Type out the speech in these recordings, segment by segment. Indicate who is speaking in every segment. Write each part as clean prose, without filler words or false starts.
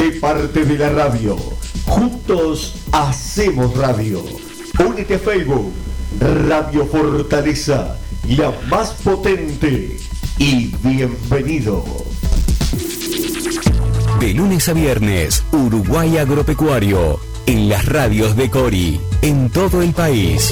Speaker 1: Sé parte de la radio. Juntos hacemos radio. Únete a Facebook. Radio Fortaleza, la más potente. Y bienvenido.
Speaker 2: De lunes a viernes, Uruguay Agropecuario. En las radios de Cori. En todo el país.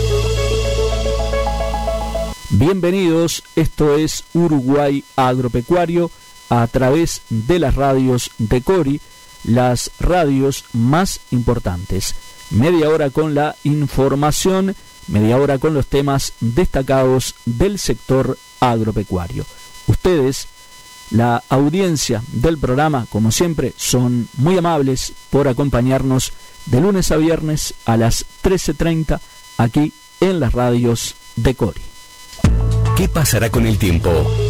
Speaker 3: Bienvenidos, esto es Uruguay Agropecuario a través de las radios de Cori, las radios más importantes. Media hora con la información, media hora con los temas destacados del sector agropecuario. Ustedes, la audiencia del programa, como siempre, son muy amables por acompañarnos de lunes a viernes a las 13:30 aquí en las radios de Cori.
Speaker 2: ¿Qué pasará con el tiempo?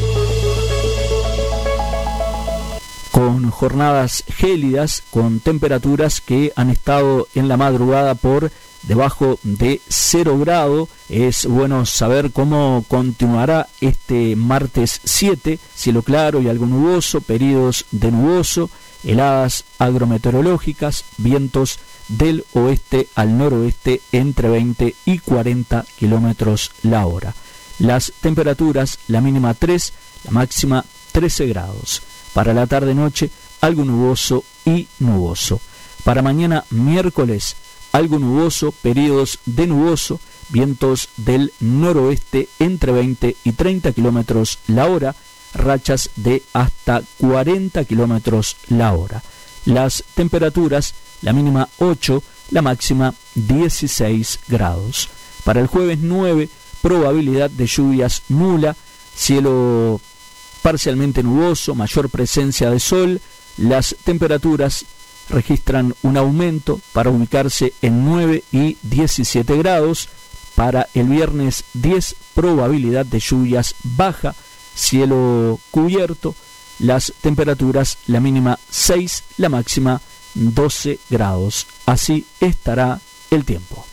Speaker 3: Con jornadas gélidas, con temperaturas que han estado en la madrugada por debajo de 0 grado. Es bueno saber cómo continuará este martes 7, cielo claro y algo nuboso, periodos de nuboso, heladas agrometeorológicas, vientos del oeste al noroeste entre 20 y 40 kilómetros la hora. Las temperaturas, la mínima 3, la máxima 13 grados. Para la tarde-noche, algo nuboso y nuboso. Para mañana miércoles, algo nuboso, periodos de nuboso, vientos del noroeste entre 20 y 30 kilómetros la hora, rachas de hasta 40 kilómetros la hora. Las temperaturas, la mínima 8, la máxima 16 grados. Para el jueves 9, probabilidad de lluvias nula, cielo parcialmente nuboso, mayor presencia de sol. Las temperaturas registran un aumento para ubicarse en 9 y 17 grados. Para el viernes 10, probabilidad de lluvias baja, cielo cubierto. Las temperaturas, la mínima 6, la máxima 12 grados. Así estará el tiempo.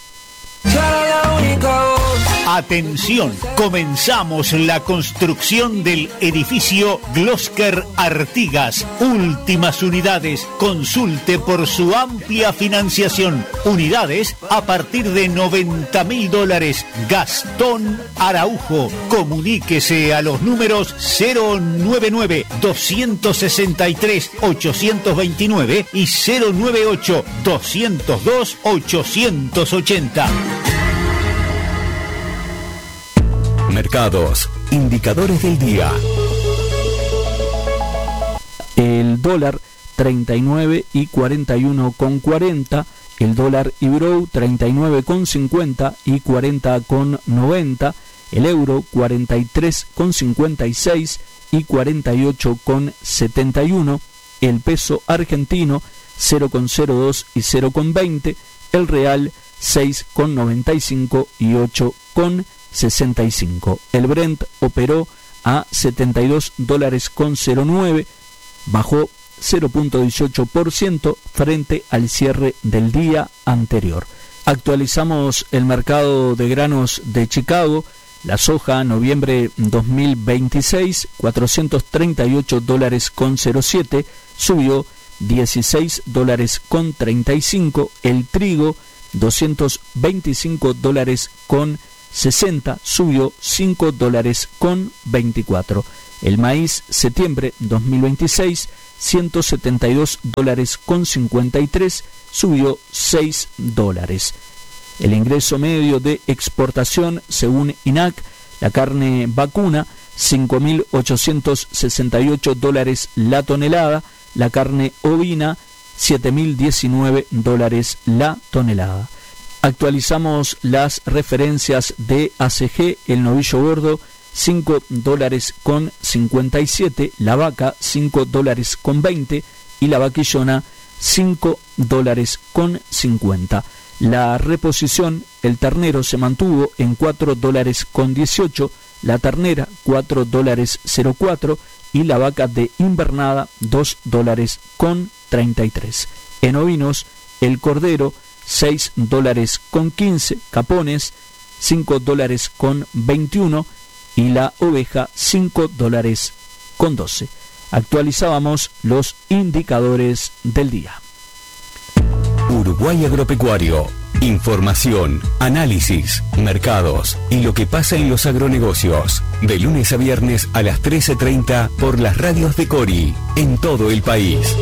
Speaker 4: Atención, comenzamos la construcción del edificio Glosker Artigas. Últimas unidades, consulte por su amplia financiación. Unidades a partir de $90.000. Gastón Araujo, comuníquese a los números 099-263-829 y 098-202-880.
Speaker 2: Mercados, indicadores del día.
Speaker 3: El dólar 39 y 41,40, el dólar Ibrow 39,50 y 40,90, el euro 43,56 y 48,71, el peso argentino 0,02 y 0,20, el real 6,95 y 8,65. El Brent operó a $72,09, bajó 0,18% frente al cierre del día anterior. Actualizamos el mercado de granos de Chicago. La soja noviembre 2026, $438,07, subió $16,35. El trigo, $225,60, subió $5,24. El maíz septiembre 2026, $172,53, subió $6. El ingreso medio de exportación según INAC, la carne vacuna, $5.868 la tonelada, la carne ovina, $7.019 la tonelada. Actualizamos las referencias de ACG, el novillo gordo, $5,57, la vaca, $5,20 y la vaquillona, $5,50. La reposición, el ternero se mantuvo en $4,18, la ternera $4,04 y la vaca de invernada $2,33. En ovinos, el cordero $6,15, capones $5,21 y la oveja $5,12. Actualizábamos los indicadores del día.
Speaker 2: Uruguay Agropecuario. Información, análisis, mercados y lo que pasa en los agronegocios. De lunes a viernes a las 13:30 por las radios de Cori, en todo el país.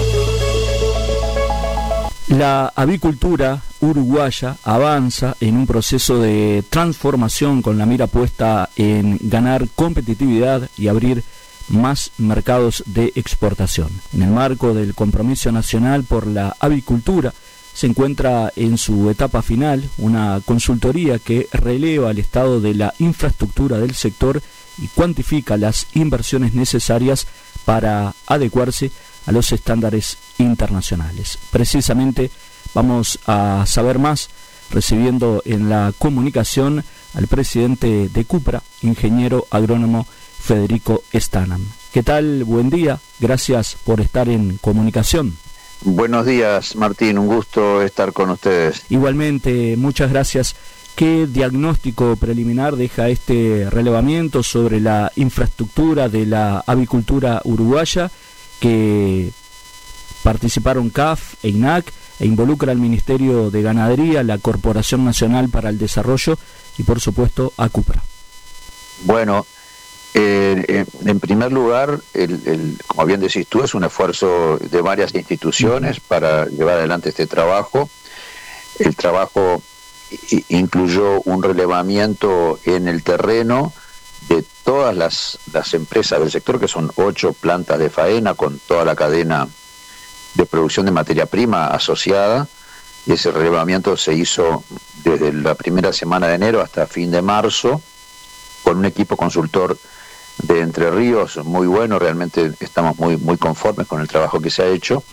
Speaker 3: La avicultura uruguaya avanza en un proceso de transformación con la mira puesta en ganar competitividad y abrir más mercados de exportación. En el marco del compromiso nacional por la avicultura, se encuentra en su etapa final una consultoría que releva el estado de la infraestructura del sector y cuantifica las inversiones necesarias para adecuarse a los estándares internacionales. Precisamente vamos a saber más recibiendo en la comunicación al presidente de Cupra, ingeniero agrónomo Federico Stanam. ¿Qué tal? Buen día, gracias por estar en comunicación.
Speaker 5: Buenos días, Martín, un gusto estar con ustedes.
Speaker 3: Igualmente, muchas gracias. ¿Qué diagnóstico preliminar deja este relevamiento sobre la infraestructura de la avicultura uruguaya que participaron CAF e INAC e involucra al Ministerio de Ganadería, la Corporación Nacional para el Desarrollo y, por supuesto, a Cupra?
Speaker 5: Bueno, en primer lugar, como bien decís tú, es un esfuerzo de varias instituciones para llevar adelante este trabajo. El trabajo incluyó un relevamiento en el terreno de todas las empresas del sector, que son 8 plantas de faena con toda la cadena de producción de materia prima asociada. Y ese relevamiento se hizo desde la primera semana de enero hasta fin de marzo, con un equipo consultor de Entre Ríos muy bueno. Realmente estamos muy conformes con el trabajo que se ha hecho.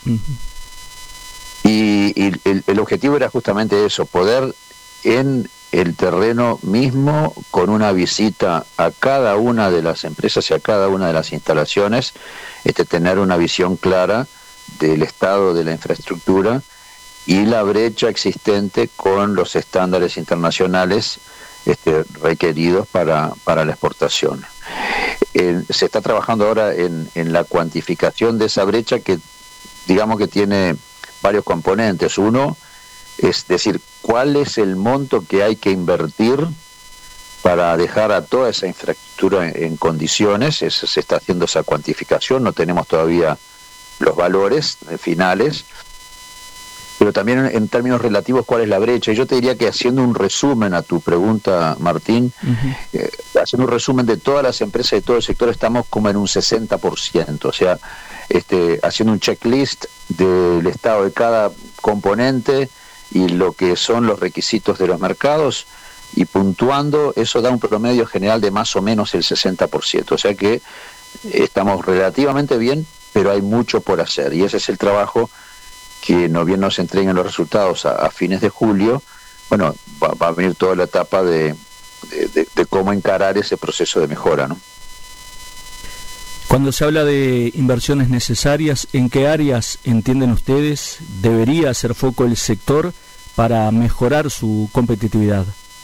Speaker 5: Y el objetivo era justamente eso, poder en el terreno mismo, con una visita a cada una de las empresas y a cada una de las instalaciones, tener una visión clara del estado de la infraestructura y la brecha existente con los estándares internacionales requeridos para la exportación. Se está trabajando ahora en la cuantificación de esa brecha, que digamos que tiene varios componentes. Uno es decir, cuál es el monto que hay que invertir para dejar a toda esa infraestructura en condiciones. Se está haciendo esa cuantificación, no tenemos todavía los valores finales, pero también en términos relativos cuál es la brecha. Y yo te diría que, haciendo un resumen a tu pregunta, Martín, haciendo un resumen de todas las empresas de todo el sector, estamos como en un 60%, o sea, haciendo un checklist del estado de cada componente y lo que son los requisitos de los mercados, y puntuando, eso da un promedio general de más o menos el 60%, o sea que estamos relativamente bien, pero hay mucho por hacer, y ese es el trabajo que, no bien nos entreguen los resultados a fines de julio, bueno, va a venir toda la etapa de cómo encarar ese proceso de mejora, ¿no?
Speaker 3: Cuando se habla de inversiones necesarias, ¿en qué áreas entienden ustedes debería hacer foco el sector para mejorar su competitividad?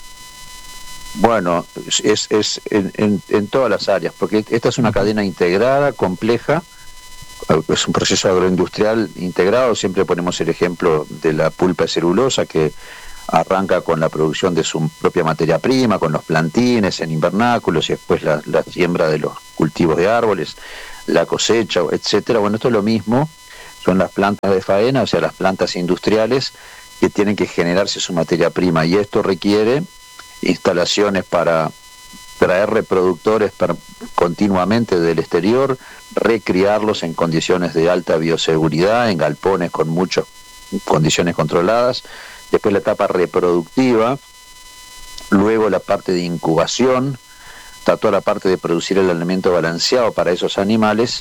Speaker 5: Bueno, es en todas las áreas, porque esta es una cadena integrada, compleja, es un proceso agroindustrial integrado. Siempre ponemos el ejemplo de la pulpa de celulosa, que arranca con la producción de su propia materia prima, con los plantines en invernáculos, y después la siembra de los cultivos de árboles, la cosecha, etcétera. Bueno, esto es lo mismo, son las plantas de faena, o sea, las plantas industriales que tienen que generarse su materia prima, y esto requiere instalaciones para traer reproductores continuamente del exterior, recriarlos en condiciones de alta bioseguridad, en galpones con muchas condiciones controladas. Después la etapa reproductiva, luego la parte de incubación, está toda la parte de producir el alimento balanceado para esos animales,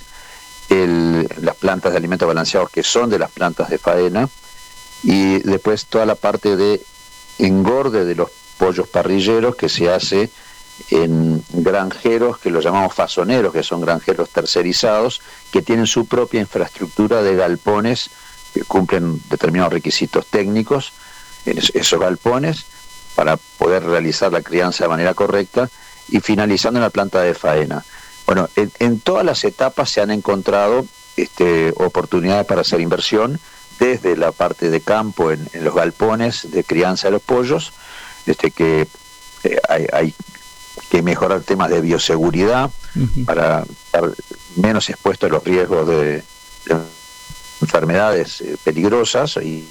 Speaker 5: las plantas de alimento balanceados que son de las plantas de faena, y después toda la parte de engorde de los pollos parrilleros, que se hace en granjeros que los llamamos fasoneros, que son granjeros tercerizados, que tienen su propia infraestructura de galpones que cumplen determinados requisitos técnicos, esos galpones, para poder realizar la crianza de manera correcta, y finalizando en la planta de faena. Bueno, en todas las etapas se han encontrado oportunidades para hacer inversión, desde la parte de campo en los galpones de crianza de los pollos, que hay que mejorar temas de bioseguridad para estar menos expuestos a los riesgos de enfermedades peligrosas y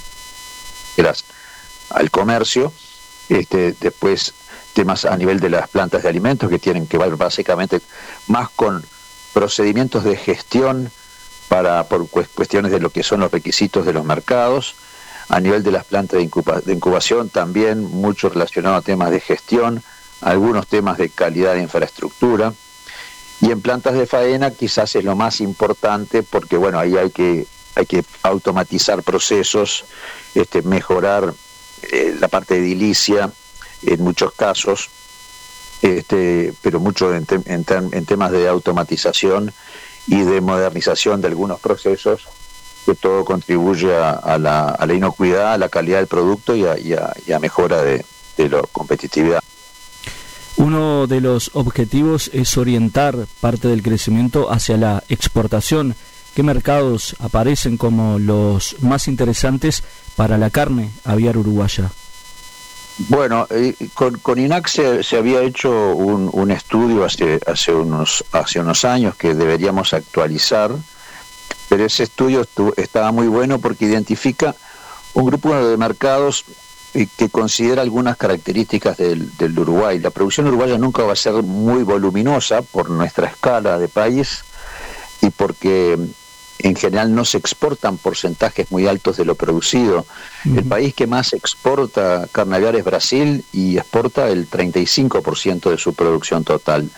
Speaker 5: al comercio. Después temas a nivel de las plantas de alimentos, que tienen que ver básicamente más con procedimientos de gestión por cuestiones de lo que son los requisitos de los mercados. A nivel de las plantas de incubación también mucho relacionado a temas de gestión, algunos temas de calidad de infraestructura. Y en plantas de faena quizás es lo más importante, porque bueno, ahí hay que automatizar procesos, mejorar la parte de edilicia en muchos casos, pero mucho en temas de automatización y de modernización de algunos procesos, que todo contribuye a la inocuidad, a la calidad del producto y a mejora de la competitividad.
Speaker 3: Uno de los objetivos es orientar parte del crecimiento hacia la exportación. ¿Qué mercados aparecen como los más interesantes para la carne aviar uruguaya?
Speaker 5: Bueno, con INAC se había hecho un estudio hace unos años que deberíamos actualizar, pero ese estudio estaba muy bueno porque identifica un grupo de mercados que considera algunas características del Uruguay. La producción uruguaya nunca va a ser muy voluminosa por nuestra escala de país y porque en general no se exportan porcentajes muy altos de lo producido. El país que más exporta carne aviar es Brasil, y exporta el 35% de su producción total.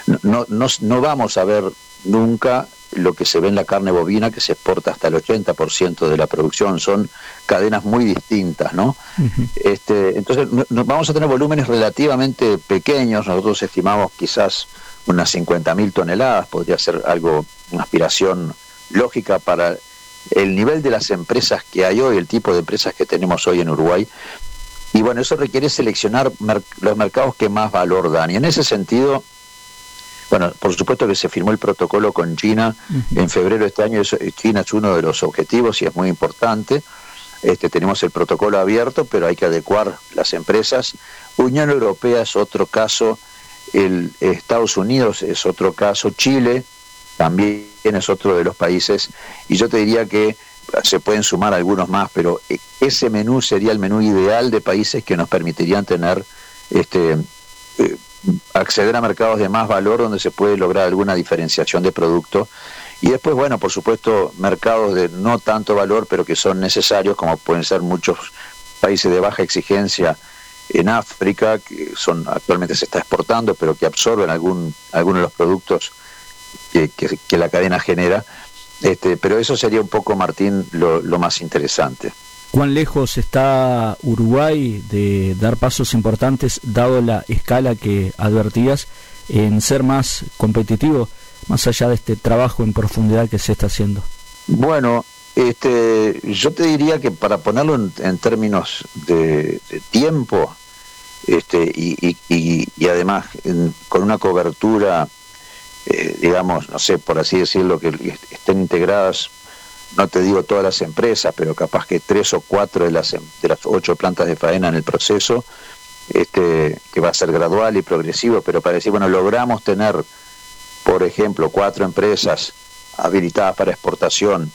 Speaker 5: No vamos a ver nunca lo que se ve en la carne bovina, que se exporta hasta el 80% de la producción. Son cadenas muy distintas, ¿no? Entonces vamos a tener volúmenes relativamente pequeños. Nosotros estimamos quizás unas 50.000 toneladas, podría ser una aspiración lógica para el nivel de las empresas que hay hoy, el tipo de empresas que tenemos hoy en Uruguay. Y bueno, eso requiere seleccionar los mercados que más valor dan. Y en ese sentido, bueno, por supuesto que se firmó el protocolo con China en febrero de este año. China es uno de los objetivos y es muy importante. Tenemos el protocolo abierto, pero hay que adecuar las empresas. Unión Europea es otro caso, Estados Unidos es otro caso, Chile también es otro de los países, y yo te diría que se pueden sumar algunos más, pero ese menú sería el menú ideal de países que nos permitirían tener acceder a mercados de más valor, donde se puede lograr alguna diferenciación de producto. Y después, bueno, por supuesto, mercados de no tanto valor, pero que son necesarios, como pueden ser muchos países de baja exigencia en África, que actualmente se está exportando, pero que absorben algunos de los productos que la cadena genera. Pero eso sería un poco, Martín, lo más interesante.
Speaker 3: ¿Cuán lejos está Uruguay de dar pasos importantes, dado la escala que advertías, en ser más competitivo, más allá de este trabajo en profundidad que se está haciendo?
Speaker 5: Bueno, yo te diría que, para ponerlo en términos de tiempo, y además con una cobertura, digamos, no sé, por así decirlo, que estén integradas, no te digo todas las empresas, pero capaz que 3 o 4 de las 8 plantas de faena en el proceso, que va a ser gradual y progresivo, pero para decir, bueno, logramos tener, por ejemplo, 4 empresas habilitadas para exportación,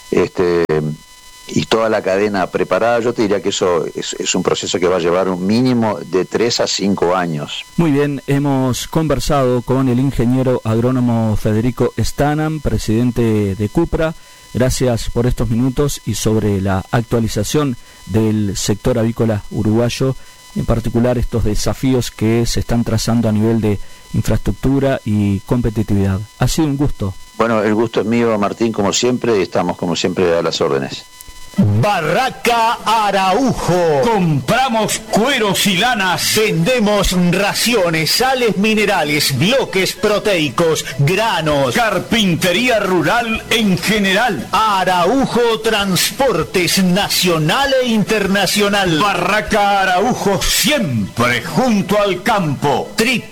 Speaker 5: y toda la cadena preparada, yo te diría que eso es un proceso que va a llevar un mínimo de 3 a 5 años.
Speaker 3: Muy bien, hemos conversado con el ingeniero agrónomo Federico Stanam, presidente de Cupra. Gracias por estos minutos y sobre la actualización del sector avícola uruguayo, en particular estos desafíos que se están trazando a nivel de infraestructura y competitividad. Ha sido un gusto.
Speaker 5: Bueno, el gusto es mío, Martín, como siempre, y estamos como siempre a las órdenes.
Speaker 4: Barraca Araujo.
Speaker 2: Compramos cueros y lanas.
Speaker 4: Vendemos raciones, sales minerales, bloques proteicos, granos.
Speaker 2: Carpintería rural en general.
Speaker 4: Araujo Transportes Nacional e Internacional.
Speaker 2: Barraca Araujo, siempre junto al campo.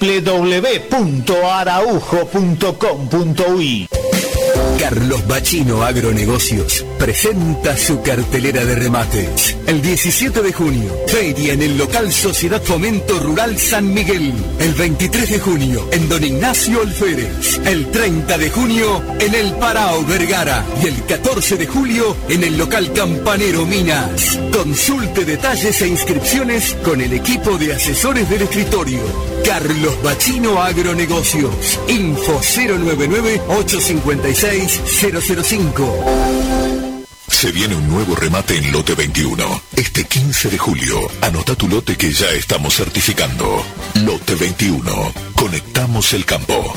Speaker 4: www.araujo.com.uy.
Speaker 6: Carlos Bachino Agronegocios presenta su cartelera de remates. El 17 de junio, feria en el local Sociedad Fomento Rural San Miguel. El 23 de junio, en Don Ignacio Alférez. El 30 de junio, en el Parao Vergara. Y el 14 de julio, en el local Campanero Minas. Consulte detalles e inscripciones con el equipo de asesores del escritorio. Carlos Bachino Agronegocios. Info 099-856-005.
Speaker 7: Se viene un nuevo remate en lote 21. Este 15 de julio, anota tu lote que ya estamos certificando. Lote 21. Conectamos el campo.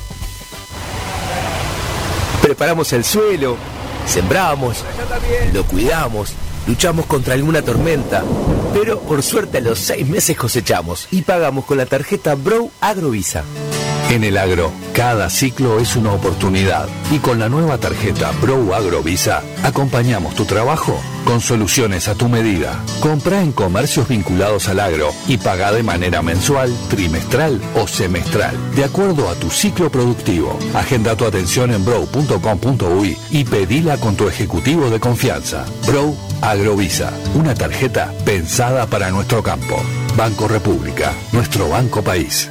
Speaker 8: Preparamos el suelo, sembramos, lo cuidamos, luchamos contra alguna tormenta, pero por suerte a los 6 meses cosechamos y pagamos con la tarjeta Bro Agrovisa.
Speaker 9: En el agro, cada ciclo es una oportunidad y con la nueva tarjeta Bro Agrovisa acompañamos tu trabajo con soluciones a tu medida. Compra en comercios vinculados al agro y paga de manera mensual, trimestral o semestral, de acuerdo a tu ciclo productivo. Agenda tu atención en bro.com.uy y pedila con tu ejecutivo de confianza. Bro Agrovisa, una tarjeta pensada para nuestro campo. Banco República, nuestro banco país.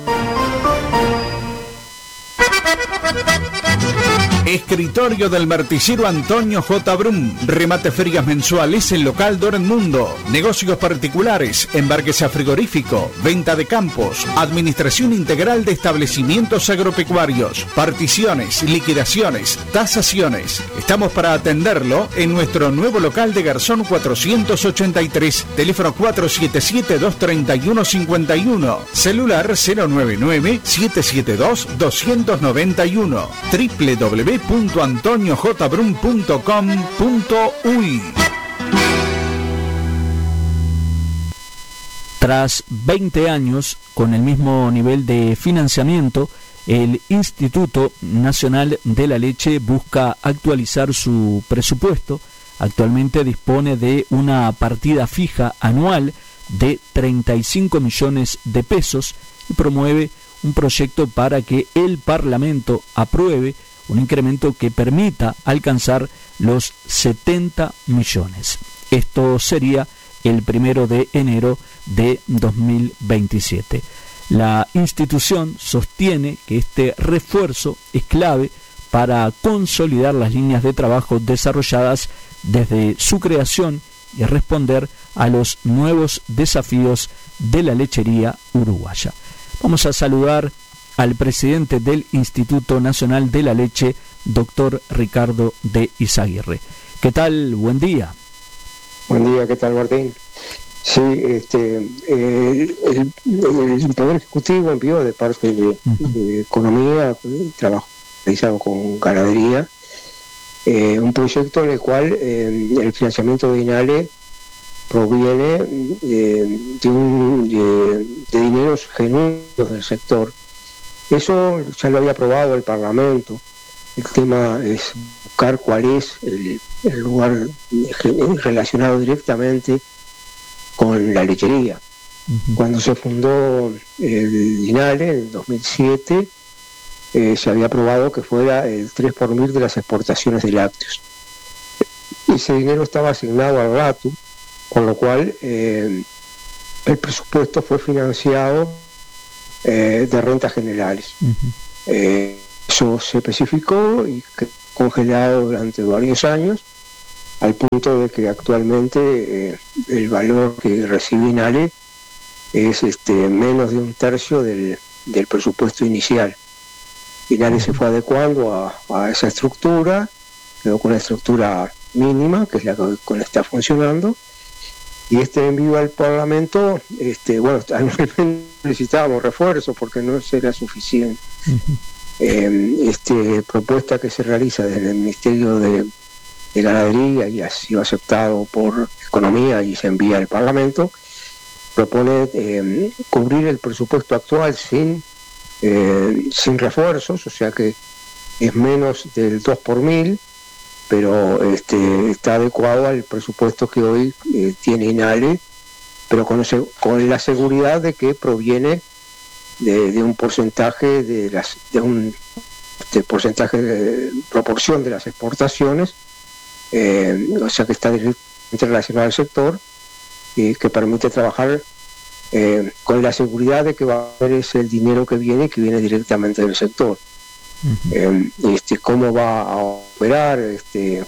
Speaker 4: Escritorio del martillero Antonio J. Brum. Remate ferias mensuales en local Dortmundo. Negocios particulares, embarques a frigorífico, venta de campos, administración integral de establecimientos agropecuarios, particiones, liquidaciones, tasaciones. Estamos para atenderlo en nuestro nuevo local de Garzón 483, teléfono 477-231-51, celular 099-772-291, www.antoniojbrum.com.uy.
Speaker 3: Tras 20 años con el mismo nivel de financiamiento, el Instituto Nacional de la Leche busca actualizar su presupuesto. Actualmente dispone de una partida fija anual de 35 millones de pesos y promueve un proyecto para que el Parlamento apruebe un incremento que permita alcanzar los 70 millones. Esto sería el 1 de enero de 2027. La institución sostiene que este refuerzo es clave para consolidar las líneas de trabajo desarrolladas desde su creación y responder a los nuevos desafíos de la lechería uruguaya. Vamos a saludar al presidente del Instituto Nacional de la Leche, doctor Ricardo de Izaguirre. ¿Qué tal? Buen día.
Speaker 10: Buen día, ¿qué tal, Martín? Sí, el Poder Ejecutivo envió de parte de Economía, trabajo realizado con ganadería, un proyecto en el cual el financiamiento de INALE proviene de dineros genuinos del sector. Eso ya lo había aprobado el Parlamento. El tema es buscar cuál es el lugar relacionado directamente con la lechería. Cuando se fundó el INALE en 2007, se había aprobado que fuera el 3 por 1000 de las exportaciones de lácteos. Ese dinero estaba asignado al RATU, con lo cual el presupuesto fue financiado de rentas generales. Eso se especificó y congelado durante varios años, al punto de que actualmente el valor que recibe INALE es menos de 1/3 del presupuesto inicial. INALE se fue adecuando a esa estructura, quedó con una estructura mínima, que es la que está funcionando, y este envío al Parlamento, necesitábamos refuerzos porque no será suficiente. Propuesta que se realiza desde el Ministerio de Ganadería y ha sido aceptado por Economía y se envía al Parlamento, propone cubrir el presupuesto actual sin refuerzos, o sea que es menos del 2 por 1000, pero está adecuado al presupuesto que hoy tiene INALE, pero con la seguridad de que proviene de un porcentaje porcentaje de proporción de las exportaciones, o sea que está directamente relacionado al sector y que permite trabajar con la seguridad de que va a haber el dinero que viene directamente del sector. Cómo va a operar esto,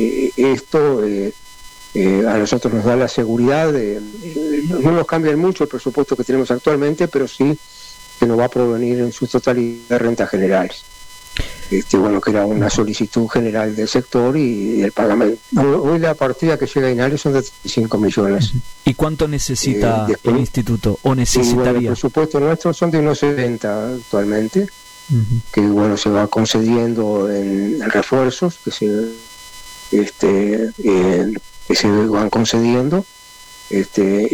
Speaker 10: a nosotros nos da la seguridad no nos cambia mucho el presupuesto que tenemos actualmente, pero sí que nos va a provenir en su totalidad de rentas generales. Que era una solicitud general del sector y del Parlamento. Hoy la partida que llega a INALE son de 35 millones.
Speaker 3: ¿Y cuánto necesita el instituto o necesitaría?
Speaker 10: El presupuesto nuestro son de unos 70 actualmente, que se va concediendo en refuerzos que se van concediendo, y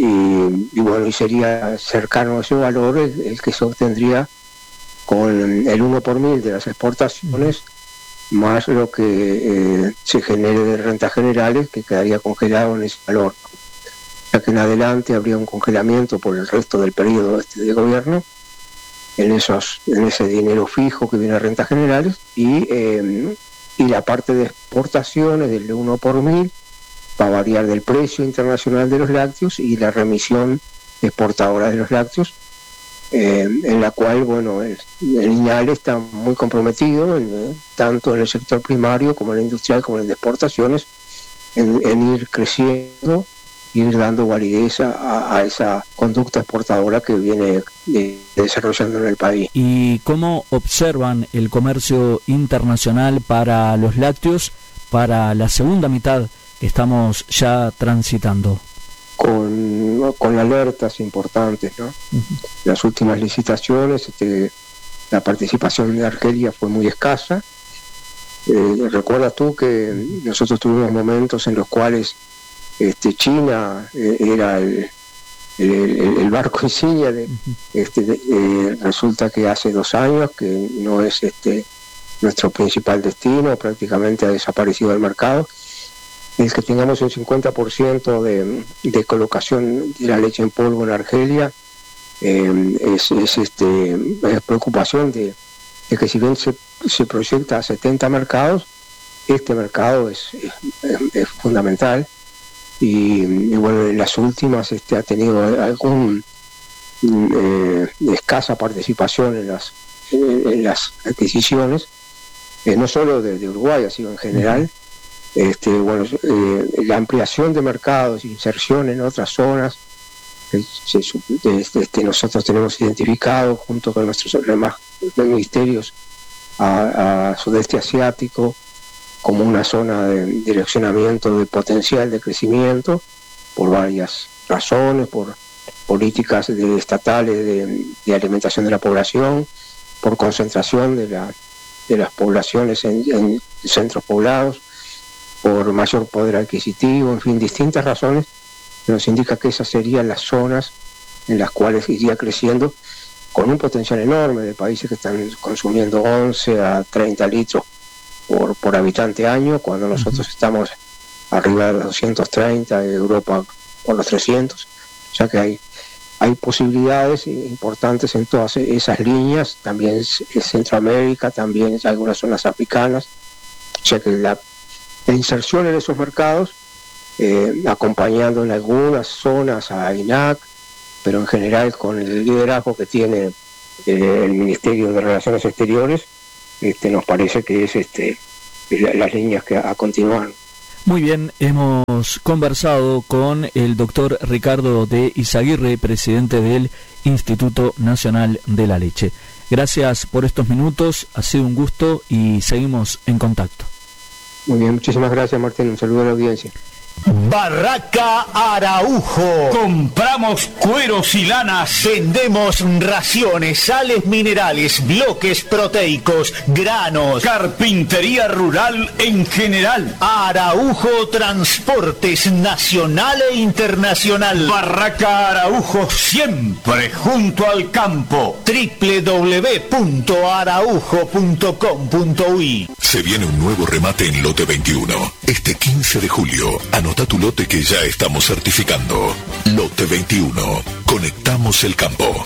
Speaker 10: sería cercano a ese valor el que se obtendría con el 1 por 1000 de las exportaciones, más lo que se genere de rentas generales, que quedaría congelado en ese valor. O sea que en adelante habría un congelamiento por el resto del periodo de gobierno en ese dinero fijo que viene de rentas generales, y la parte de exportaciones del 1 por 1000 va a variar del precio internacional de los lácteos y la remisión exportadora de los lácteos, en la cual el INALE está muy comprometido tanto en el sector primario como en el industrial como en el de exportaciones, en ir creciendo, ir dando validez a esa conducta exportadora que viene desarrollando en el país.
Speaker 3: ¿Y cómo observan el comercio internacional para los lácteos para la segunda mitad que estamos ya transitando?
Speaker 10: Con alertas importantes, ¿no? Las últimas licitaciones, la participación de Argelia fue muy escasa. Recuerdas tú que nosotros tuvimos momentos en los cuales China era el barco insignia resulta que hace 2 años que no es nuestro principal destino, prácticamente ha desaparecido del mercado. El que tengamos un 50% de colocación de la leche en polvo en Argelia es preocupación de que si bien se proyecta a 70 mercados, este mercado es fundamental. Y en las últimas ha tenido algún escasa participación en las adquisiciones, no solo de Uruguay, sino en general. La ampliación de mercados, inserción en otras zonas, nosotros tenemos identificado junto con nuestros demás ministerios a sudeste asiático como una zona de direccionamiento de potencial de crecimiento por varias razones, por políticas estatales de alimentación de la población, por concentración de las poblaciones en centros poblados, por mayor poder adquisitivo, en fin, distintas razones que nos indica que esas serían las zonas en las cuales iría creciendo, con un potencial enorme de países que están consumiendo 11 a 30 litros por habitante año, cuando nosotros estamos arriba de los 230, Europa por los 300, o sea que hay posibilidades importantes en todas esas líneas, también es Centroamérica, también es algunas zonas africanas, o sea que la inserción en esos mercados, acompañando en algunas zonas a INAC, pero en general con el liderazgo que tiene el Ministerio de Relaciones Exteriores, nos parece que es las líneas que a continuar.
Speaker 3: Muy bien, hemos conversado con el doctor Ricardo de Izaguirre, presidente del Instituto Nacional de la Leche. Gracias por estos minutos, ha sido un gusto y seguimos en contacto.
Speaker 10: Muy bien, muchísimas gracias, Martín, un saludo a la audiencia.
Speaker 11: Barraca Araujo. Compramos
Speaker 4: Cueros y lanas.
Speaker 11: Vendemos raciones, sales minerales, bloques proteicos, granos.
Speaker 4: Carpintería rural en general.
Speaker 11: Araujo Transportes Nacional e Internacional.
Speaker 4: Barraca Araujo, siempre junto al campo.
Speaker 11: www.araujo.com.uy.
Speaker 7: Se viene un nuevo remate en lote 21. Este 15 de julio, anota tu lote que ya estamos certificando. Lote 21. Conectamos el campo.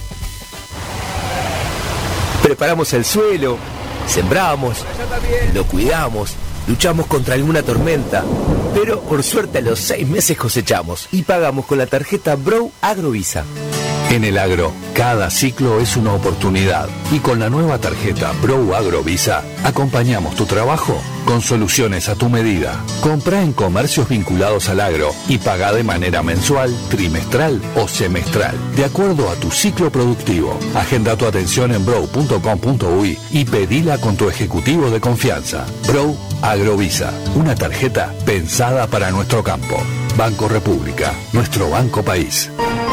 Speaker 8: Preparamos el suelo, sembramos, lo cuidamos, luchamos contra alguna tormenta, pero por suerte a los 6 meses cosechamos y pagamos con la tarjeta Bro Agrovisa.
Speaker 9: En el agro, cada ciclo es una oportunidad y con la nueva tarjeta Bro Agrovisa acompañamos tu trabajo con soluciones a tu medida. Comprá en comercios vinculados al agro y pagá de manera mensual, trimestral o semestral, de acuerdo a tu ciclo productivo. Agenda tu atención en bro.com.uy y pedila con tu ejecutivo de confianza. Bro Agrovisa, una tarjeta pensada para nuestro campo. Banco República, nuestro banco país.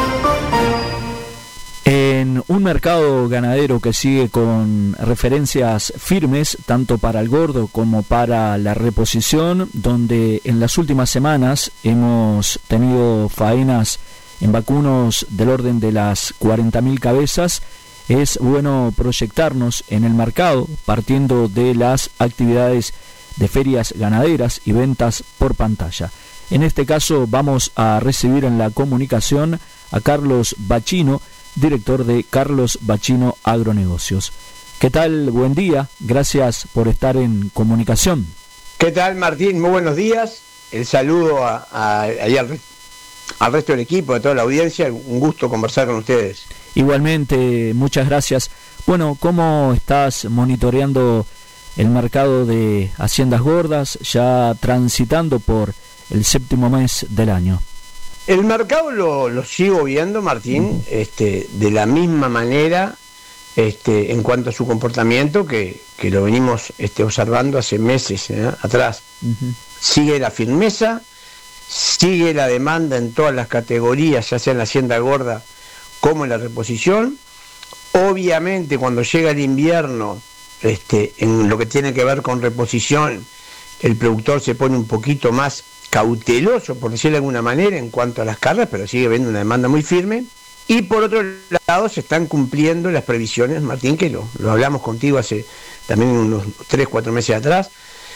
Speaker 3: En un mercado ganadero que sigue con referencias firmes, tanto para el gordo como para la reposición, donde en las últimas semanas hemos tenido faenas en vacunos del orden de las 40.000 cabezas, es bueno proyectarnos en el mercado partiendo de las actividades de ferias ganaderas y ventas por pantalla. En este caso vamos a recibir en la comunicación a Carlos Bachino, director de Carlos Bachino Agronegocios. ¿Qué tal? Buen día, gracias por estar en comunicación.
Speaker 12: ¿Qué tal, Martín? Muy buenos días. El saludo al resto del equipo, a toda la audiencia. Un gusto conversar con ustedes.
Speaker 3: Igualmente, muchas gracias. Bueno, ¿cómo estás monitoreando el mercado de haciendas gordas, ya transitando por el 7º mes del año?
Speaker 12: El mercado lo sigo viendo, Martín, de la misma manera en cuanto a su comportamiento que lo venimos observando hace meses atrás. Sigue la firmeza, sigue la demanda en todas las categorías, ya sea en la hacienda gorda como en la reposición. Obviamente cuando llega el invierno, en lo que tiene que ver con reposición, el productor se pone un poquito más cauteloso, por decirlo de alguna manera, en cuanto a las cargas, pero sigue habiendo una demanda muy firme. Y por otro lado se están cumpliendo las previsiones, Martín, que lo hablamos contigo hace también unos 3-4 meses atrás.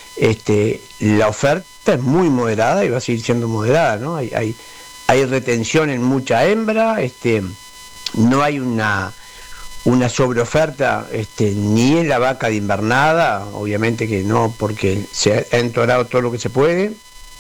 Speaker 12: La oferta es muy moderada y va a seguir siendo moderada, ¿no? Hay retención en mucha hembra, no hay una sobreoferta ni en la vaca de invernada, obviamente que no, porque se ha entorado todo lo que se puede.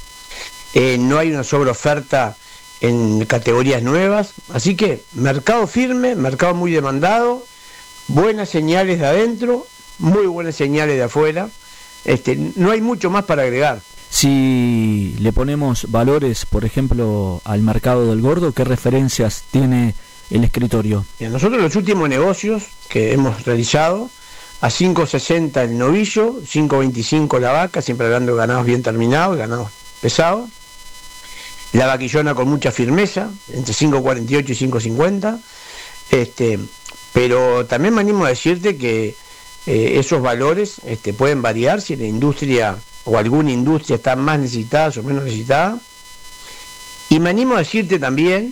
Speaker 12: No hay una sobreoferta en categorías nuevas, así que mercado firme, mercado muy demandado, buenas señales de adentro, muy buenas señales de afuera. No hay mucho más para agregar.
Speaker 3: Si le ponemos valores, por ejemplo, al mercado del gordo, ¿qué referencias tiene el escritorio?
Speaker 12: Nosotros los últimos negocios que hemos realizado, a 5.60 el novillo, 5.25 la vaca, siempre hablando de ganados bien terminados, ganados pesados. La vaquillona con mucha firmeza, entre 5.48 y 5.50. Pero también me animo a decirte que esos valores pueden variar si la industria o alguna industria está más necesitada o menos necesitada. Y me animo a decirte también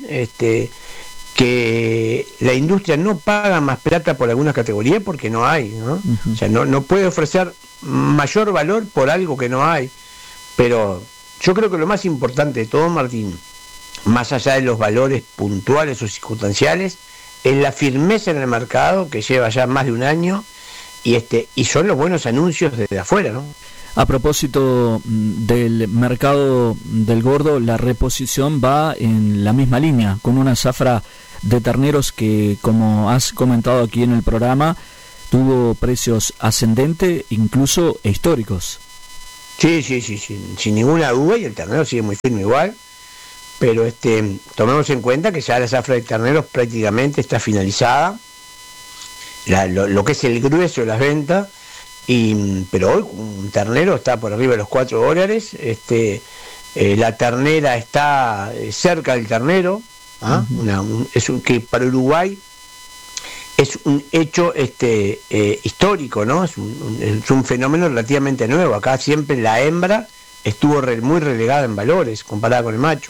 Speaker 12: que la industria no paga más plata por algunas categorías porque no hay, ¿no? O sea, no puede ofrecer mayor valor por algo que no hay. Pero yo creo que lo más importante de todo, Martín, más allá de los valores puntuales o circunstanciales, es la firmeza en el mercado que lleva ya más de un año y son los buenos anuncios desde afuera, ¿no?
Speaker 3: A propósito del mercado del gordo, la reposición va en la misma línea, con una zafra de terneros que, como has comentado aquí en el programa, tuvo precios ascendentes, incluso históricos.
Speaker 12: Sí, sin ninguna duda, y el ternero sigue muy firme igual, pero tomemos en cuenta que ya la zafra de terneros prácticamente está finalizada, lo que es el grueso de las ventas, pero hoy un ternero está por arriba de los $4, la ternera está cerca del ternero, Que para Uruguay es un hecho histórico, ¿no? Es un fenómeno relativamente nuevo. Acá siempre la hembra estuvo muy relegada en valores comparada con el macho.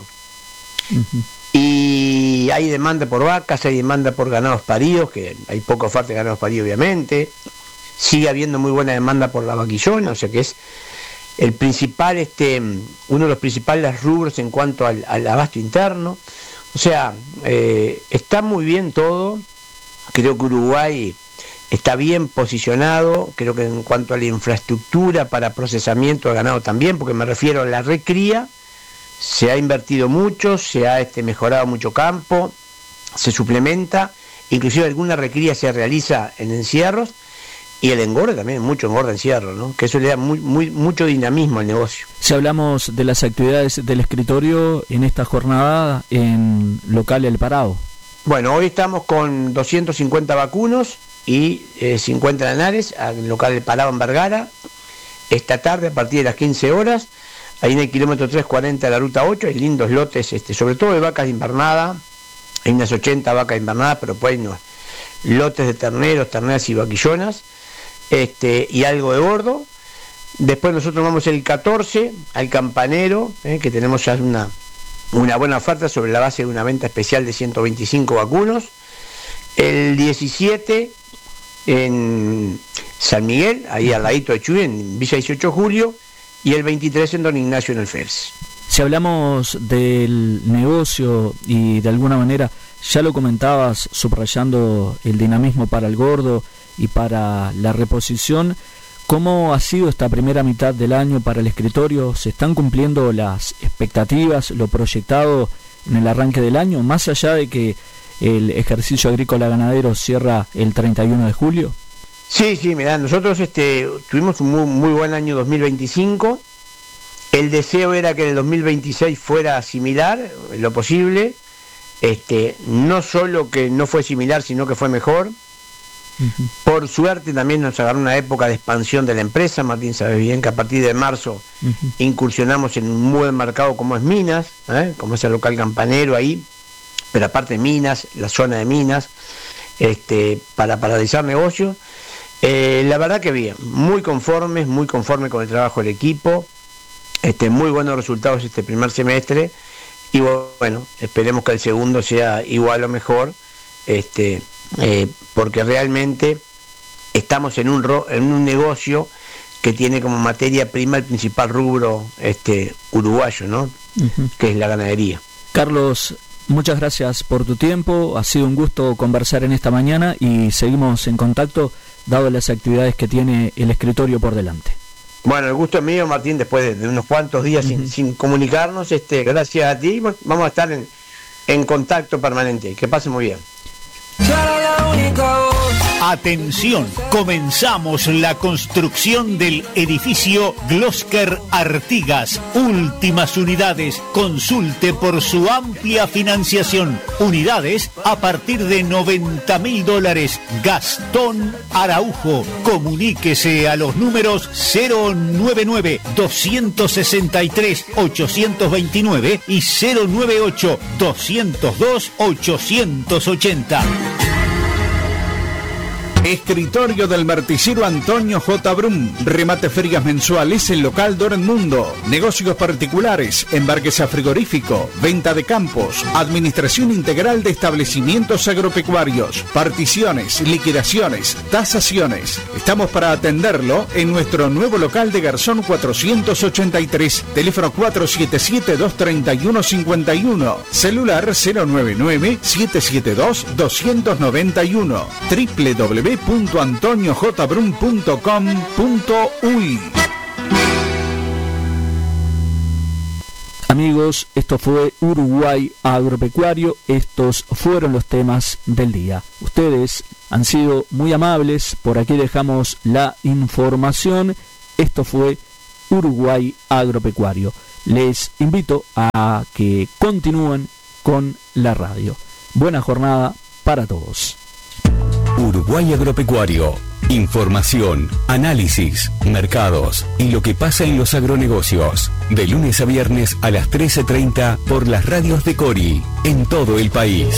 Speaker 12: Y hay demanda por vacas, hay demanda por ganados paridos, que hay poca oferta de ganados paridos obviamente. Sigue habiendo muy buena demanda por la vaquillona, o sea que es el principal, uno de los principales rubros en cuanto al abasto interno. O sea, está muy bien todo. Creo que Uruguay está bien posicionado, creo que en cuanto a la infraestructura para procesamiento de ganado también, porque me refiero a la recría, se ha invertido mucho, se ha mejorado mucho campo, se suplementa, inclusive alguna recría se realiza en encierros, y el engorde también, mucho engorde encierro, ¿no? Que eso le da mucho dinamismo al negocio.
Speaker 3: Si hablamos de las actividades del escritorio en esta jornada en local El Parado.
Speaker 12: Bueno, hoy estamos con 250 vacunos y 50 lanares al local El Parado en Vergara. Esta tarde, a partir de las 15 horas, ahí en el kilómetro 340 de la ruta 8, hay lindos lotes, sobre todo de vacas de invernada. Hay unas 80 vacas de invernada, pero pues hay unos lotes de terneros, terneras y vaquillonas, y algo de gordo. Después nosotros vamos el 14 al Campanero, que tenemos ya una buena oferta sobre la base de una venta especial de 125 vacunos. El 17 en San Miguel, ahí al ladito de Chuy, en Villa 18 de Julio, y el 23 en Don Ignacio en el FERS.
Speaker 3: Si hablamos del negocio y de alguna manera, ya lo comentabas, subrayando el dinamismo para el gordo y para la reposición, ¿cómo ha sido esta primera mitad del año para el escritorio? ¿Se están cumpliendo las expectativas, lo proyectado en el arranque del año, más allá de que el ejercicio agrícola ganadero cierra el 31 de julio?
Speaker 12: Sí, mirá, nosotros tuvimos un muy buen año 2025. El deseo era que el 2026 fuera similar, lo posible. No solo que no fue similar, sino que fue mejor. Por suerte también nos agarró una época de expansión de la empresa. Martín, sabes bien que a partir de marzo incursionamos en un muy buen mercado como es Minas, como es el local Campanero ahí, pero aparte Minas, la zona de Minas, para realizar negocios. La verdad que bien, muy conforme con el trabajo del equipo, muy buenos resultados este primer semestre, y bueno, esperemos que el segundo sea igual o mejor, porque realmente estamos en un negocio que tiene como materia prima el principal rubro uruguayo, ¿no? Que es la ganadería.
Speaker 3: Carlos, muchas gracias por tu tiempo, ha sido un gusto conversar en esta mañana y seguimos en contacto dado las actividades que tiene el escritorio por delante.
Speaker 12: Bueno, el gusto es mío, Martín, después de unos cuantos días sin comunicarnos, gracias a ti, vamos a estar en contacto permanente. Que pase muy bien.
Speaker 11: Atención, comenzamos la construcción del edificio Glosker Artigas. Últimas unidades, consulte por su amplia financiación. Unidades a partir de $90.000. Gastón Araujo. Comuníquese a los números 099-263-829 y 098-202-880.
Speaker 4: Escritorio del Martillero Antonio J. Brum. Remate ferias mensuales en local Dortmundo. Negocios particulares, embarques a frigorífico, venta de campos, administración integral de establecimientos agropecuarios, particiones, liquidaciones, tasaciones. Estamos para atenderlo en nuestro nuevo local de Garzón 483. Teléfono 477-231-51. Celular 099-772-291. www.antoniojbrum.com.uy.
Speaker 3: Amigos, esto fue Uruguay Agropecuario, estos fueron los temas del día. Ustedes han sido muy amables, por aquí dejamos la información. Esto fue Uruguay Agropecuario. Les invito a que continúen con la radio. Buena jornada para todos.
Speaker 2: Uruguay Agropecuario, Información, análisis, mercados y lo que pasa en los agronegocios. De lunes a viernes a las 13:30 por las radios de Cori, en todo el país.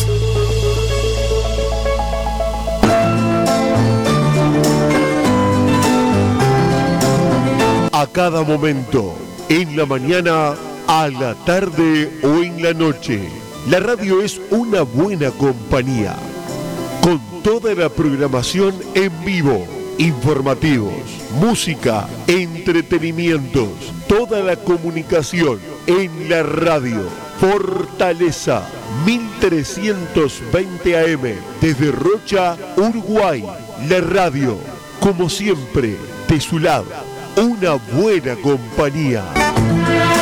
Speaker 1: A cada momento, en la mañana, a la tarde o en la noche, la radio es una buena compañía. Con toda la programación en vivo, informativos, música, entretenimientos, toda la comunicación en la radio. Fortaleza 1320 AM, desde Rocha, Uruguay. La radio, como siempre, de su lado, una buena compañía.